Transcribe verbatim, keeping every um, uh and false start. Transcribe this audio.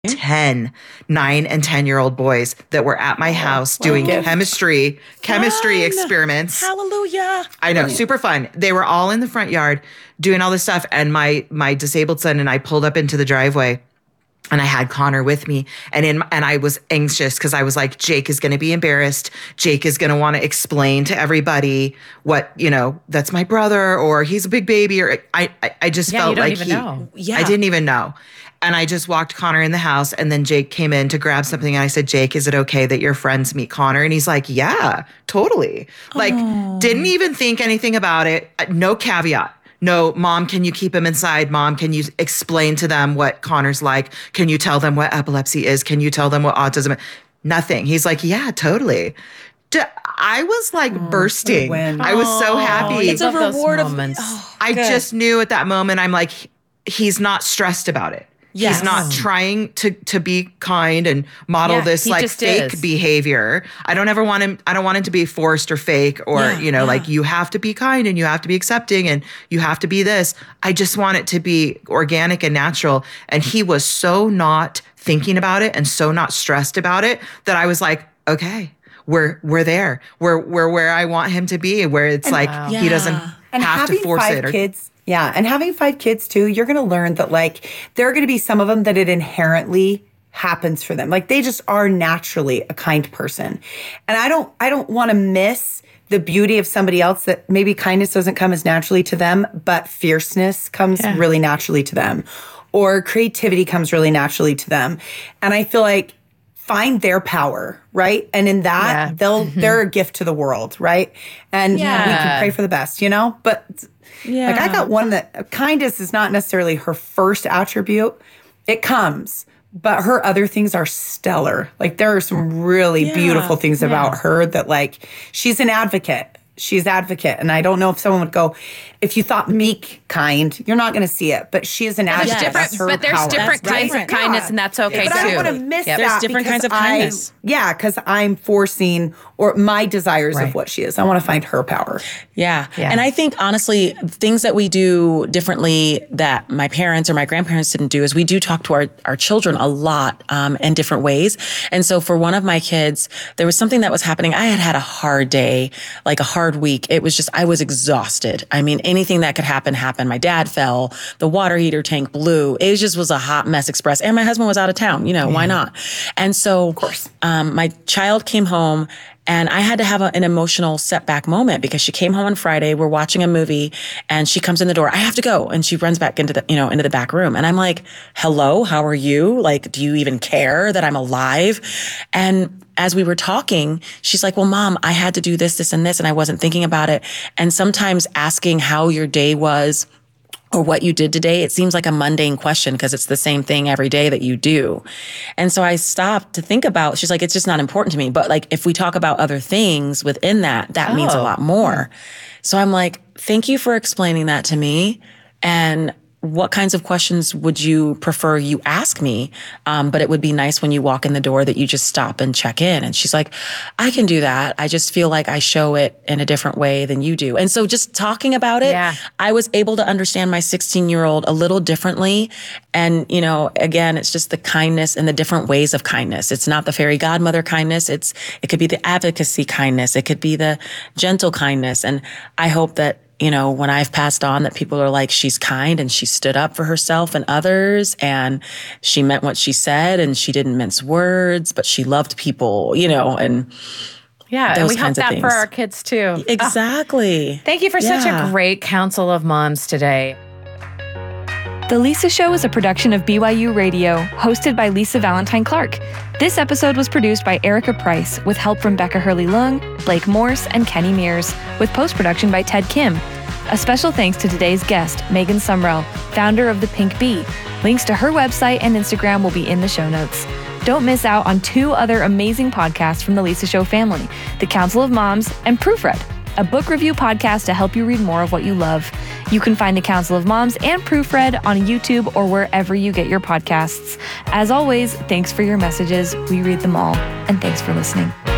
ten, nine and ten year old boys that were at my house oh, doing wow. chemistry, chemistry fun. experiments. Hallelujah. I know, super fun. They were all in the front yard doing all this stuff. And my, my disabled son and I pulled up into the driveway and I had Connor with me and in, and I was anxious because I was like, Jake is going to be embarrassed. Jake is going to want to explain to everybody what, you know, that's my brother or he's a big baby or I, I, I just yeah, felt you don't like even he, know. Yeah. I didn't even know. And I just walked Connor in the house and then Jake came in to grab something. And I said, Jake, is it okay that your friends meet Connor? And he's like, yeah, totally. Like, oh. didn't even think anything about it. No caveat. No, Mom, can you keep him inside? Mom, can you explain to them what Connor's like? Can you tell them what epilepsy is? Can you tell them what autism is? Nothing. He's like, yeah, totally. I was like oh, bursting. I was so happy. It's a reward of moments. Oh, I just knew at that moment, I'm like, he's not stressed about it. Yes. He's not trying to to be kind and model yeah, this like fake is. behavior. I don't ever want him, I don't want him to be forced or fake or, yeah, you know, yeah. like you have to be kind and you have to be accepting and you have to be this. I just want it to be organic and natural. And he was so not thinking about it and so not stressed about it that I was like, okay, we're we're there. We're we're where I want him to be, where it's and, like wow. he doesn't and have to force five it. Or, kids. Yeah. And having five kids too, you're going to learn that like there are going to be some of them that it inherently happens for them. Like they just are naturally a kind person. And I don't, I don't want to miss the beauty of somebody else that maybe kindness doesn't come as naturally to them, but fierceness comes yeah. really naturally to them or creativity comes really naturally to them. And I feel like find their power, right? And in that, yeah. they'll, mm-hmm. they're a gift to the world, right? And yeah. we can pray for the best, you know? But yeah. like I got one that kindness is not necessarily her first attribute. It comes, but her other things are stellar. Like there are some really yeah. beautiful things yeah. about her that like, she's an advocate. She's advocate. And I don't know if someone would go, if you thought meek kind, you're not going to see it. But she is an advocate. There's different, but there's power. different that's kinds right. of kindness, yeah. and that's okay but too. I don't want to miss yep. that. There's different kinds of kindness. I, yeah, because I'm forcing or my desires right. of what she is. I want to find her power. Yeah. yeah. And I think, honestly, things that we do differently that my parents or my grandparents didn't do is we do talk to our, our children a lot um, in different ways. And so for one of my kids, there was something that was happening. I had had a hard day, like a hard week. It was just, I was exhausted. I mean, anything that could happen, happened. My dad fell, the water heater tank blew. It just was a hot mess express. And my husband was out of town, you know, yeah. why not? And so of course. Um, my child came home and I had to have a, an emotional setback moment because she came home on Friday. We're watching a movie and she comes in the door. I have to go. And she runs back into the, you know, into the back room. And I'm like, hello, how are you? Like, do you even care that I'm alive? And as we were talking, she's like, well, Mom, I had to do this, this, and this, and I wasn't thinking about it. And sometimes asking how your day was or what you did today, it seems like a mundane question because it's the same thing every day that you do. And so I stopped to think about, she's like, it's just not important to me. But like, if we talk about other things within that, that oh. means a lot more. So I'm like, thank you for explaining that to me. And what kinds of questions would you prefer you ask me? Um, but it would be nice when you walk in the door that you just stop and check in. And she's like, I can do that. I just feel like I show it in a different way than you do. And so just talking about it, yeah. I was able to understand my sixteen-year-old a little differently. And, you know, again, it's just the kindness and the different ways of kindness. It's not the fairy godmother kindness. It's, it could be the advocacy kindness. It could be the gentle kindness. And I hope that, you know, when I've passed on, that people are like, she's kind and she stood up for herself and others and she meant what she said and she didn't mince words, but she loved people, you know, and yeah, and we hope that for our kids too. Exactly. Oh, thank you for yeah. such a great counsel of moms today. The Lisa Show is a production of B Y U Radio, hosted by Lisa Valentine Clark. This episode was produced by Erica Price, with help from Becca Hurley-Lung, Blake Morse, and Kenny Mears, with post-production by Ted Kim. A special thanks to today's guest, Megan Sumrell, founder of The Pink Bee. Links to her website and Instagram will be in the show notes. Don't miss out on two other amazing podcasts from The Lisa Show family, The Council of Moms and Proofread, a book review podcast to help you read more of what you love. You can find The Council of Moms and Proofread on YouTube or wherever you get your podcasts. As always, thanks for your messages. We read them all, and thanks for listening.